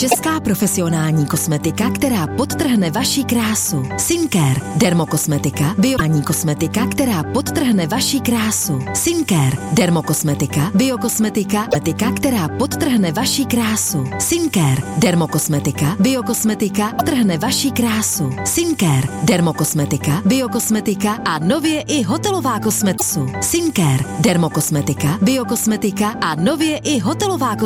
Česká profesionální kosmetika, která podtrhne vaši krásu. Skincare, dermokosmetika, biokosmetika kosmetika, která podtrhne vaši krásu. Skincare, dermokosmetika, biokosmetika, která podtrhne vaši krásu. Skincare, dermokosmetika, biokosmetika, podtrhne vaši krásu. Skincare, dermokosmetika, biokosmetika a nově i hotelová kosmetika. Skincare, dermokosmetika, biokosmetika a nově i hotelová kosmetika.